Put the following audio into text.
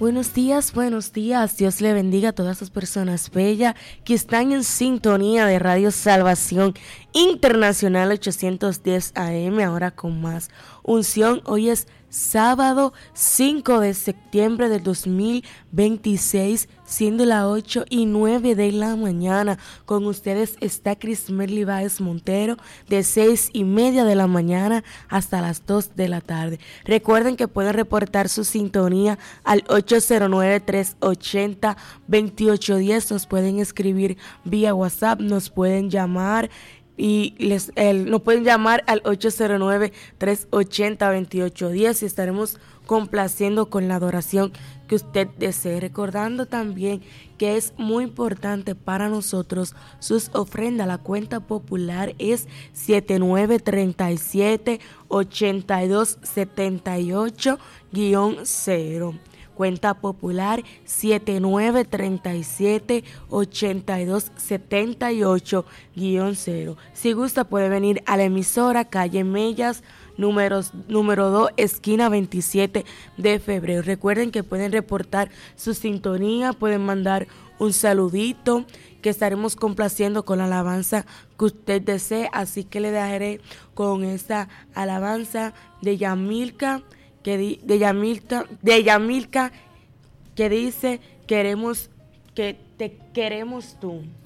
Buenos días. Dios le bendiga a todas esas personas bellas que están en sintonía de Radio Salvación Internacional 810 AM, ahora con más unción. Hoy es sábado 5 de septiembre del 2026, siendo las 8:09 de la mañana. Con ustedes está Crismerly Báez Montero, de 6:30 de la mañana hasta las 2 de la tarde. Recuerden que pueden reportar su sintonía al 809-380-2810. Nos pueden escribir vía WhatsApp, nos pueden llamar y nos pueden llamar al 809-380-2810 y estaremos complaciendo con la adoración que usted desee. Recordando también que es muy importante para nosotros sus ofrendas. La cuenta popular es 7937-8278-0. Cuenta popular 7937-8278-0. Si gusta puede venir a la emisora calle Mellas, número 2, esquina 27 de febrero. Recuerden que pueden reportar su sintonía, pueden mandar un saludito, que estaremos complaciendo con la alabanza que usted desee. Así que le dejaré con esta alabanza de Yamilka, que dice: te queremos tú.